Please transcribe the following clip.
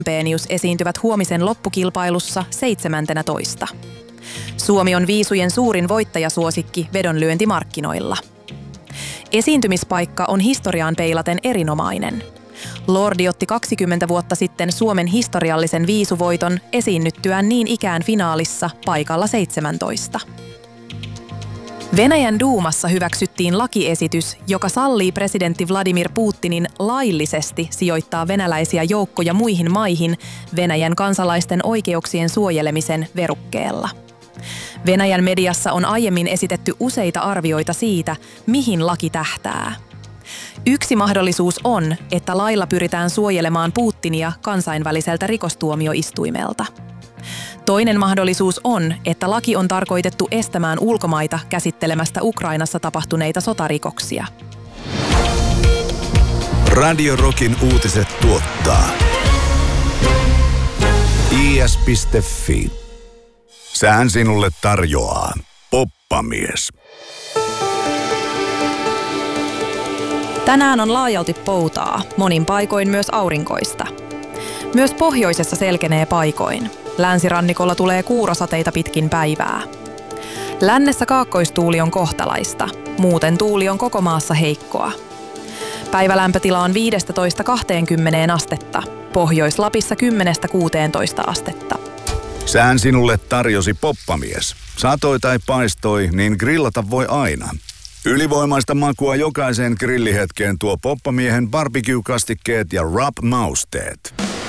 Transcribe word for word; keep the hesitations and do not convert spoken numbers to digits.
Peenius esiintyvät huomisen loppukilpailussa seitsemäntenätoista. Suomi on viisujen suurin voittajasuosikki vedonlyöntimarkkinoilla. Esiintymispaikka on historiaan peilaten erinomainen. Lordi otti kaksikymmentä vuotta sitten Suomen historiallisen viisuvoiton esiinnyttyään niin ikään finaalissa paikalla seitsemäntoista. Venäjän duumassa hyväksyttiin lakiesitys, joka sallii presidentti Vladimir Putinin laillisesti sijoittaa venäläisiä joukkoja muihin maihin Venäjän kansalaisten oikeuksien suojelemisen verukkeella. Venäjän mediassa on aiemmin esitetty useita arvioita siitä, mihin laki tähtää. Yksi mahdollisuus on, että lailla pyritään suojelemaan Putinia kansainväliseltä rikostuomioistuimelta. Toinen mahdollisuus on, että laki on tarkoitettu estämään ulkomaita käsittelemästä Ukrainassa tapahtuneita sotarikoksia. Radio Rockin uutiset tuottaa i s piste f i. Sään sinulle tarjoaa Poppamies. Tänään on laajalti poutaa, monin paikoin myös aurinkoista. Myös pohjoisessa selkenee paikoin. Länsirannikolla tulee kuurosateita pitkin päivää. Lännessä kaakkoistuuli on kohtalaista, muuten tuuli on koko maassa heikkoa. Päivälämpötila on viisitoista kaksikymmentä astetta, Pohjois-Lapissa kymmenestä kuuteentoista astetta. Sään sinulle tarjosi Poppamies. Satoi tai paistoi, niin grillata voi aina. Ylivoimaista makua jokaiseen grillihetkeen tuo Poppamiehen barbecue-kastikkeet ja rub-mausteet.